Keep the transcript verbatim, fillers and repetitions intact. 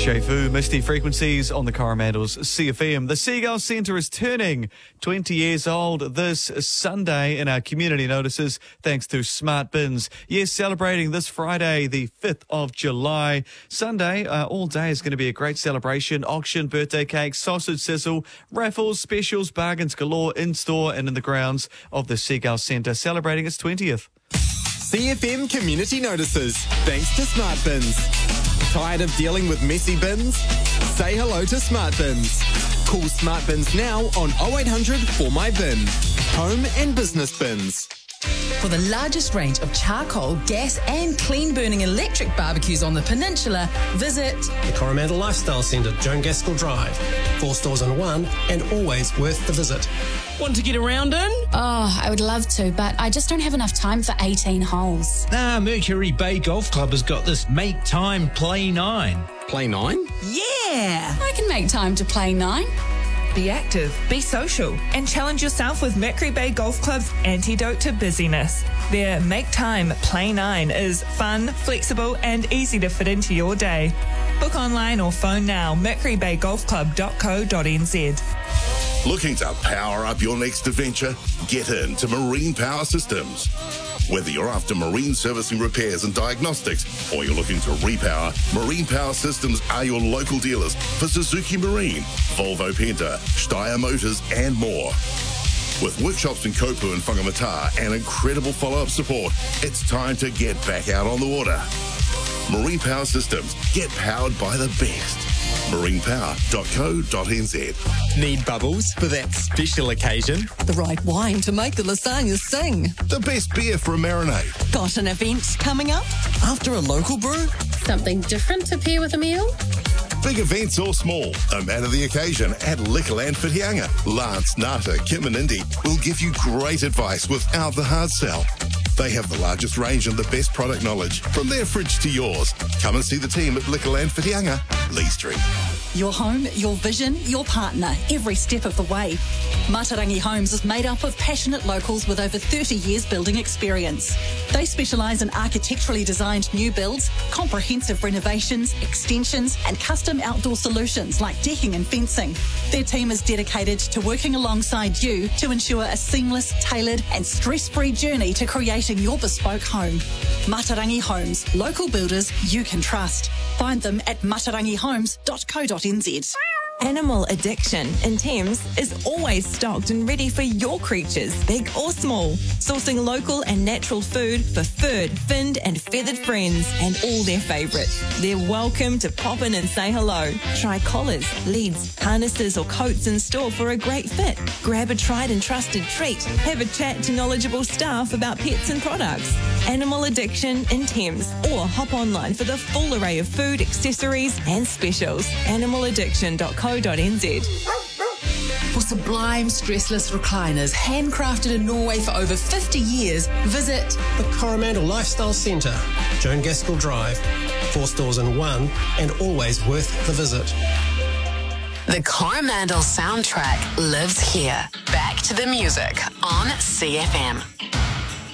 Shay-Fu, Misty Frequencies on the Coromandels C F M. The Seagull Centre is turning twenty years old this Sunday in our community notices thanks to Smart Bins. Yes, celebrating this Friday, the fifth of July. Sunday, uh, all day is going to be a great celebration. Auction, birthday cake, sausage sizzle, raffles, specials, bargains galore in-store and in the grounds of the Seagull Centre, celebrating its twentieth. C F M Community Notices, thanks to Smart Bins. Tired of dealing with messy bins? Say hello to Smart Bins. Call Smart Bins now on oh eight hundred four my bin. Home and business bins. For the largest range of charcoal, gas and clean-burning electric barbecues on the peninsula, visit the Coromandel Lifestyle Centre, Joan Gaskell Drive. Four stores in one and always worth the visit. Want to get around in? Oh, I would love to, but I just don't have enough time for eighteen holes. Ah, Mercury Bay Golf Club has got this Make Time Play nine. Play nine? Yeah! I can make time to play nine. Be active, be social, and challenge yourself with Mercury Bay Golf Club's antidote to busyness. Their Make Time Play nine is fun, flexible, and easy to fit into your day. Book online or phone now, mercury bay golf club dot co dot n z. Looking to power up your next adventure? Get into Marine Power Systems. Whether you're after marine servicing repairs and diagnostics or you're looking to repower, Marine Power Systems are your local dealers for Suzuki Marine, Volvo Penta, Steyr Motors and more. With workshops in Kopu and Whangamata and incredible follow-up support, it's time to get back out on the water. Marine Power Systems. Get powered by the best. marine power dot co dot n z. Need bubbles for that special occasion? The right wine to make the lasagna sing. The best beer for a marinade. Got an event coming up? After a local brew? Something different to pair with a meal? Big events or small, no matter the occasion, at Liquorland Whitianga. Lance, Nata, Kim and Indy will give you great advice without the hard sell. They have the largest range and the best product knowledge, from their fridge to yours. Come and see the team at Liquorland Whitianga, Lee Street. Your home, your vision, your partner, every step of the way. Matarangi Homes is made up of passionate locals with over thirty years building experience. They specialise in architecturally designed new builds, comprehensive renovations, extensions and custom outdoor solutions like decking and fencing. Their team is dedicated to working alongside you to ensure a seamless, tailored and stress-free journey to creating your bespoke home. Matarangi Homes, local builders you can trust. Find them at matarangi homes dot co dot n z. Animal Addiction in Thames is always stocked and ready for your creatures, big or small. Sourcing local and natural food for furred, finned and feathered friends and all their favourites. They're welcome to pop in and say hello. Try collars, leads, harnesses or coats in store for a great fit. Grab a tried and trusted treat. Have a chat to knowledgeable staff about pets and products. Animal Addiction in Thames, or hop online for the full array of food, accessories and specials. animal addiction dot co dot n z. For sublime stressless recliners handcrafted in Norway for over fifty years, visit the Coromandel Lifestyle Centre, Joan Gaskell Drive. Four stores in one and always worth the visit. The Coromandel soundtrack lives here. Back to the music on C F M.